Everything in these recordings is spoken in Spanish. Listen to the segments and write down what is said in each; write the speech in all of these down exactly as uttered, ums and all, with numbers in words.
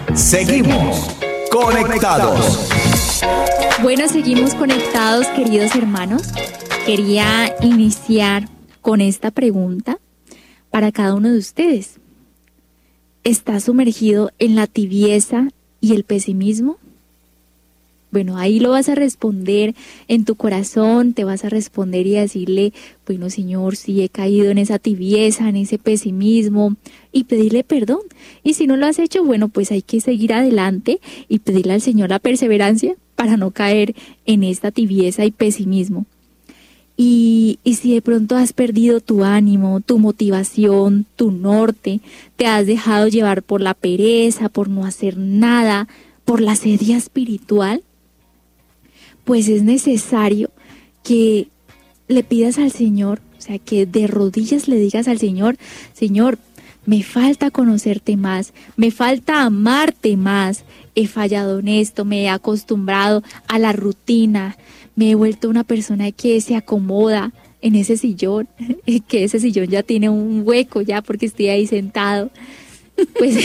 Seguimos conectados. Bueno, seguimos conectados, queridos hermanos. Quería iniciar con esta pregunta para cada uno de ustedes. ¿Estás sumergido en la tibieza y el pesimismo? Bueno, ahí lo vas a responder en tu corazón, te vas a responder y a decirle, bueno, Señor, sí he caído en esa tibieza, en ese pesimismo, y pedirle perdón. Y si no lo has hecho, bueno, pues hay que seguir adelante y pedirle al Señor la perseverancia para no caer en esta tibieza y pesimismo. Y, y si de pronto has perdido tu ánimo, tu motivación, tu norte, te has dejado llevar por la pereza, por no hacer nada, por la sedia espiritual, pues es necesario que le pidas al Señor, o sea, que de rodillas le digas al Señor, Señor, me falta conocerte más, me falta amarte más, he fallado en esto, me he acostumbrado a la rutina, me he vuelto una persona que se acomoda en ese sillón, que ese sillón ya tiene un hueco ya porque estoy ahí sentado. Pues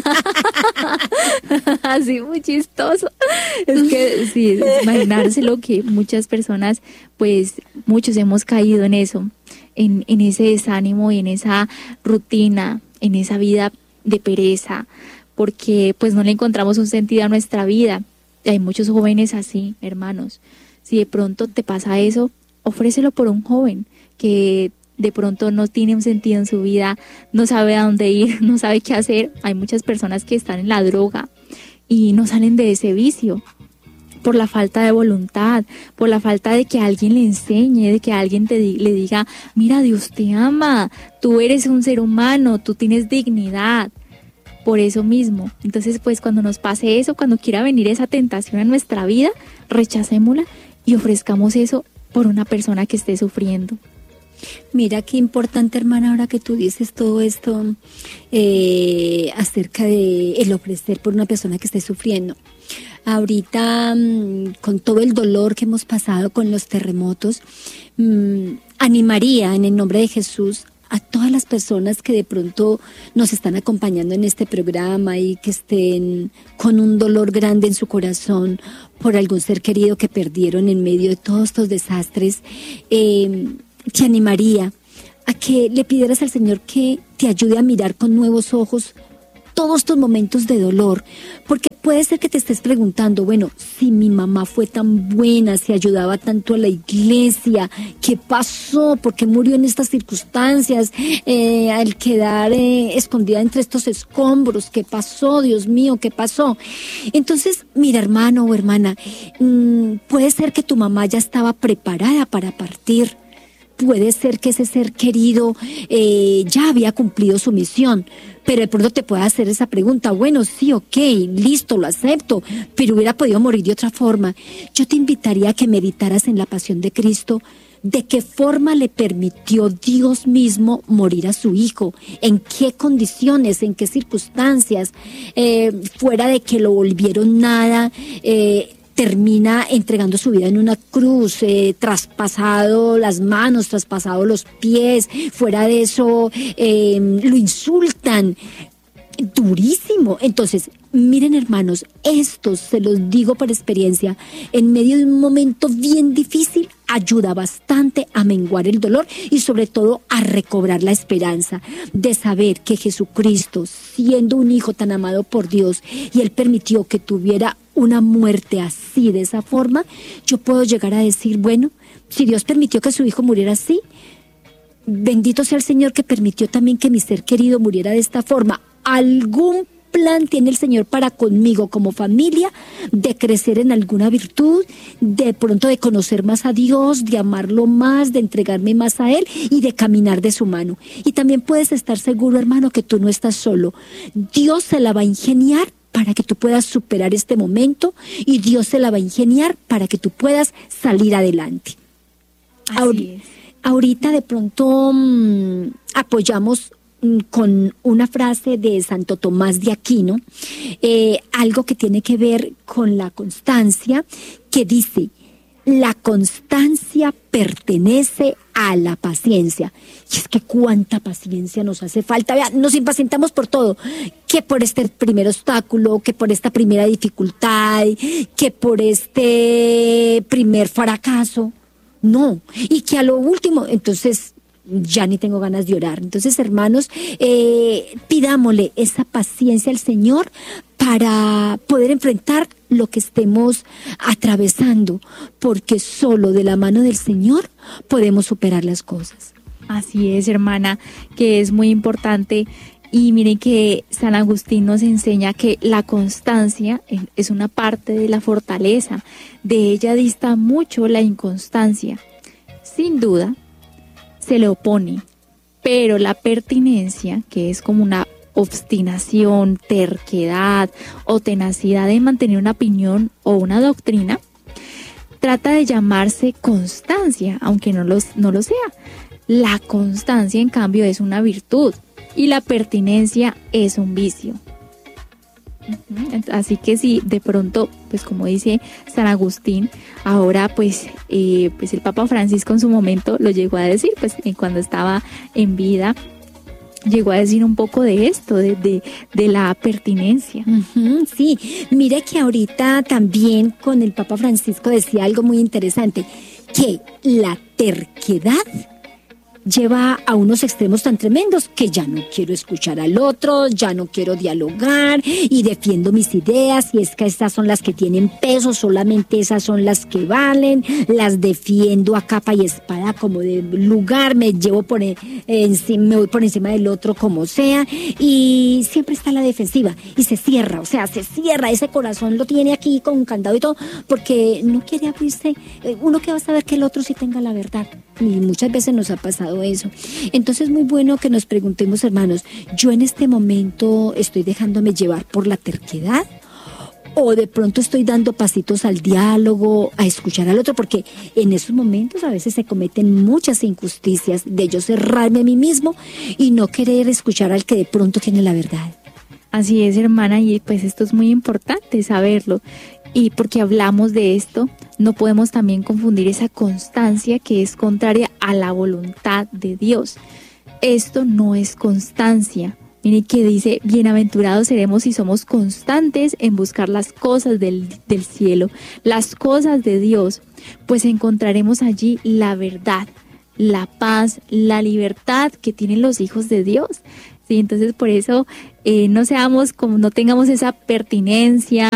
así muy chistoso. Es que sí, imaginarse lo que muchas personas, pues muchos hemos caído en eso, en, en ese desánimo y en esa rutina, en esa vida de pereza, porque pues no le encontramos un sentido a nuestra vida. Y hay muchos jóvenes así, hermanos. Si de pronto te pasa eso, ofrécelo por un joven que de pronto no tiene un sentido en su vida, no sabe a dónde ir, no sabe qué hacer. Hay muchas personas que están en la droga y no salen de ese vicio por la falta de voluntad, por la falta de que alguien le enseñe, de que alguien te di- le diga, mira, Dios te ama, tú eres un ser humano, tú tienes dignidad. Por eso mismo, entonces pues cuando nos pase eso, cuando quiera venir esa tentación en nuestra vida, rechacémosla y ofrezcamos eso por una persona que esté sufriendo. Mira qué importante, hermana, ahora que tú dices todo esto eh, acerca de el ofrecer por una persona que esté sufriendo. Ahorita, mmm, con todo el dolor que hemos pasado con los terremotos, mmm, animaría en el nombre de Jesús a todas las personas que de pronto nos están acompañando en este programa y que estén con un dolor grande en su corazón por algún ser querido que perdieron en medio de todos estos desastres. Eh, te animaría a que le pidieras al Señor que te ayude a mirar con nuevos ojos todos estos momentos de dolor, porque puede ser que te estés preguntando, bueno, si mi mamá fue tan buena, si ayudaba tanto a la iglesia, ¿qué pasó? ¿Por qué murió en estas circunstancias? Eh, al quedar eh, escondida entre estos escombros, ¿qué pasó? Dios mío, ¿qué pasó? Entonces, mira, hermano o hermana, mmm, puede ser que tu mamá ya estaba preparada para partir. Puede ser que ese ser querido eh, ya había cumplido su misión, pero de pronto te puede hacer esa pregunta, bueno, sí, ok, listo, lo acepto, pero hubiera podido morir de otra forma. Yo te invitaría a que meditaras en la pasión de Cristo, de qué forma le permitió Dios mismo morir a su hijo, en qué condiciones, en qué circunstancias, eh, fuera de que lo volvieron nada, eh, termina entregando su vida en una cruz, eh, traspasado las manos, traspasado los pies, fuera de eso eh, lo insultan, durísimo. Entonces, miren, hermanos, esto se los digo por experiencia, en medio de un momento bien difícil, ayuda bastante a menguar el dolor y sobre todo a recobrar la esperanza de saber que Jesucristo, siendo un hijo tan amado por Dios, y Él permitió que tuviera una muerte así, de esa forma, yo puedo llegar a decir, bueno, si Dios permitió que su hijo muriera así, bendito sea el Señor que permitió también que mi ser querido muriera de esta forma. Algún plan tiene el Señor para conmigo como familia, de crecer en alguna virtud, de pronto de conocer más a Dios, de amarlo más, de entregarme más a Él y de caminar de su mano. Y también puedes estar seguro, hermano, que tú no estás solo. Dios se la va a ingeniar para que tú puedas superar este momento y Dios se la va a ingeniar para que tú puedas salir adelante. Así Ahorita, es. ahorita de pronto mmm, apoyamos con una frase de Santo Tomás de Aquino, eh, algo que tiene que ver con la constancia, que dice, la constancia pertenece a la paciencia. Y es que cuánta paciencia nos hace falta. Vea, nos impacientamos por todo, que por este primer obstáculo, que por esta primera dificultad, que por este primer fracaso. No, y que a lo último, entonces ya ni tengo ganas de orar. Entonces, hermanos, eh, pidámosle esa paciencia al Señor para poder enfrentar lo que estemos atravesando, porque solo de la mano del Señor podemos superar las cosas. Así es, hermana, que es muy importante. Y miren que San Agustín nos enseña que la constancia es una parte de la fortaleza. De ella dista mucho la inconstancia. Sin duda, se le opone, pero la pertinencia, que es como una obstinación, terquedad o tenacidad en mantener una opinión o una doctrina, trata de llamarse constancia, aunque no, los, no lo sea. La constancia, en cambio, es una virtud y la pertinencia es un vicio. Así que si de pronto, pues como dice San Agustín, ahora pues, eh, pues el Papa Francisco en su momento lo llegó a decir, pues eh, cuando estaba en vida, llegó a decir un poco de esto, de, de, de la pertinencia. Uh-huh, sí, mire que ahorita también con el Papa Francisco decía algo muy interesante, que la terquedad lleva a unos extremos tan tremendos que ya no quiero escuchar al otro, ya no quiero dialogar y defiendo mis ideas y es que estas son las que tienen peso, solamente esas son las que valen, las defiendo a capa y espada como de lugar, me llevo por encima, me voy por encima del otro como sea y siempre está la defensiva y se cierra, o sea, se cierra, ese corazón lo tiene aquí con un candado y todo porque no quiere abrirse, uno que va a saber que el otro sí tenga la verdad y muchas veces nos ha pasado eso. Entonces es muy bueno que nos preguntemos, hermanos, ¿yo en este momento estoy dejándome llevar por la terquedad? ¿O de pronto estoy dando pasitos al diálogo, a escuchar al otro? Porque en esos momentos a veces se cometen muchas injusticias de yo cerrarme a mí mismo y no querer escuchar al que de pronto tiene la verdad. Así es, hermana, y pues esto es muy importante saberlo. Y porque hablamos de esto, no podemos también confundir esa constancia que es contraria a la voluntad de Dios. Esto no es constancia. Miren que dice, bienaventurados seremos si somos constantes en buscar las cosas del, del cielo, las cosas de Dios, pues encontraremos allí la verdad, la paz, la libertad que tienen los hijos de Dios. Sí, entonces por eso eh, no seamos como, no tengamos esa pertinencia,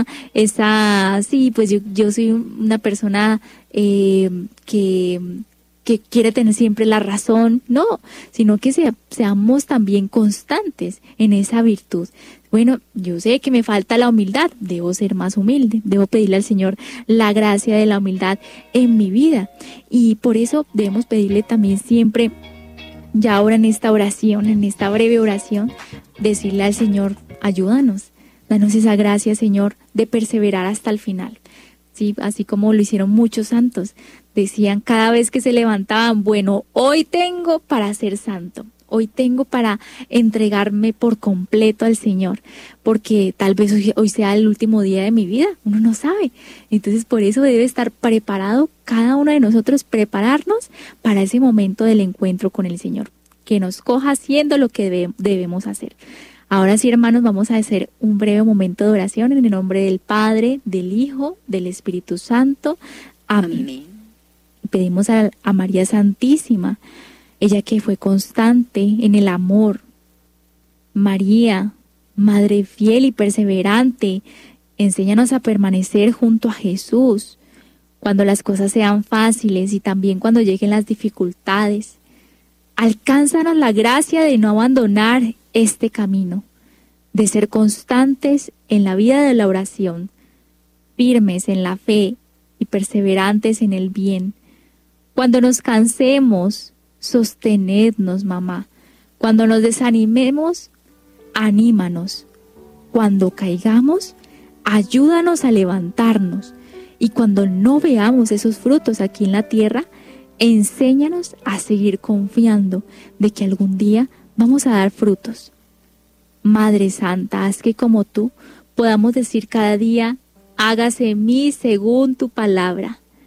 esa, sí, pues yo, yo soy una persona eh, que, que quiere tener siempre la razón, no, sino que sea, seamos también constantes en esa virtud. Bueno, yo sé que me falta la humildad, debo ser más humilde, debo pedirle al Señor la gracia de la humildad en mi vida y por eso debemos pedirle también siempre, ya ahora en esta oración, en esta breve oración, decirle al Señor, ayúdanos, danos esa gracia, Señor, de perseverar hasta el final. Sí, así como lo hicieron muchos santos, decían cada vez que se levantaban, bueno, hoy tengo para ser santo, hoy tengo para entregarme por completo al Señor, porque tal vez hoy, hoy sea el último día de mi vida, uno no sabe. Entonces por eso debe estar preparado cada uno de nosotros, prepararnos para ese momento del encuentro con el Señor, que nos coja haciendo lo que debe, debemos hacer. Ahora sí, hermanos, vamos a hacer un breve momento de oración en el nombre del Padre, del Hijo, del Espíritu Santo. Amén. Amén. Pedimos a, a María Santísima, ella que fue constante en el amor. María, Madre fiel y perseverante, enséñanos a permanecer junto a Jesús cuando las cosas sean fáciles y también cuando lleguen las dificultades. Alcánzanos la gracia de no abandonar este camino, de ser constantes en la vida de la oración, firmes en la fe y perseverantes en el bien. Cuando nos cansemos, sostenednos, mamá. Cuando nos desanimemos, anímanos. Cuando caigamos, ayúdanos a levantarnos. Y cuando no veamos esos frutos aquí en la tierra, enséñanos a seguir confiando de que algún día vamos a dar frutos. Madre Santa, haz que como tú podamos decir cada día, hágase en mí según tu palabra.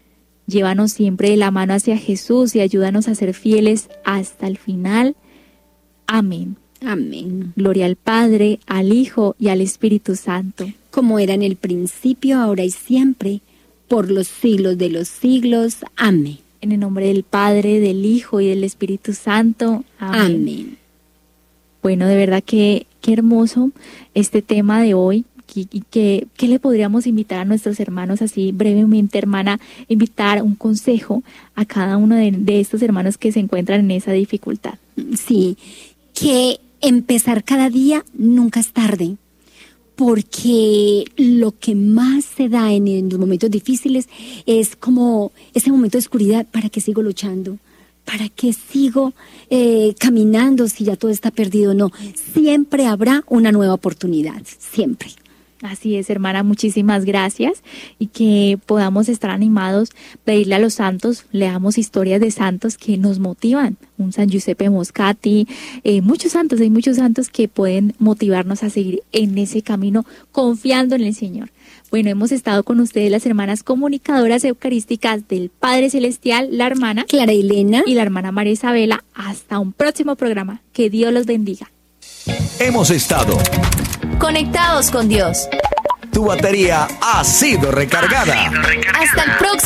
Llévanos siempre de la mano hacia Jesús y ayúdanos a ser fieles hasta el final. Amén. Amén. Gloria al Padre, al Hijo y al Espíritu Santo. Como era en el principio, ahora y siempre, por los siglos de los siglos. Amén. En el nombre del Padre, del Hijo y del Espíritu Santo. Amén. Amén. Bueno, de verdad que qué hermoso este tema de hoy. ¿Y qué, qué le podríamos invitar a nuestros hermanos así brevemente, hermana? Invitar un consejo a cada uno de, de estos hermanos que se encuentran en esa dificultad. Sí, que empezar cada día nunca es tarde, porque lo que más se da en, en los momentos difíciles es como ese momento de oscuridad. ¿Para qué sigo luchando? ¿Para qué sigo eh, caminando si ya todo está perdido? No, siempre habrá una nueva oportunidad, siempre. Así es, hermana, muchísimas gracias y que podamos estar animados, pedirle a los santos, leamos historias de santos que nos motivan, un San Giuseppe Moscati, eh, muchos santos, hay muchos santos que pueden motivarnos a seguir en ese camino confiando en el Señor. Bueno, hemos estado con ustedes las hermanas comunicadoras eucarísticas del Padre Celestial, la hermana Clara Elena y la hermana María Isabela. Hasta un próximo programa. Que Dios los bendiga. Hemos estado Conectados con Dios. Tu batería ha sido recargada. Hasta el próximo.